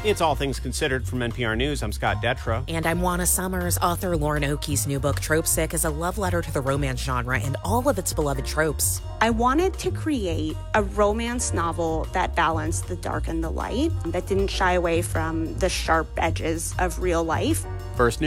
It's All Things Considered from NPR News. I'm Scott Detrow. And I'm Juana Summers. Author Lauren Oakey's new book, Tropesick, is a love letter to the romance genre and all of its beloved tropes. I wanted to create a romance novel that balanced the dark and the light, that didn't shy away from the sharp edges of real life. First news.